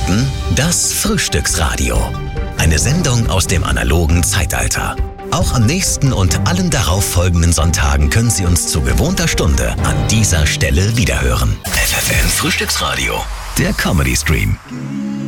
hörten das Frühstücksradio. Eine Sendung aus dem analogen Zeitalter. Auch am nächsten und allen darauffolgenden Sonntagen können Sie uns zu gewohnter Stunde an dieser Stelle wiederhören. FFN Frühstücksradio, der Comedy Stream.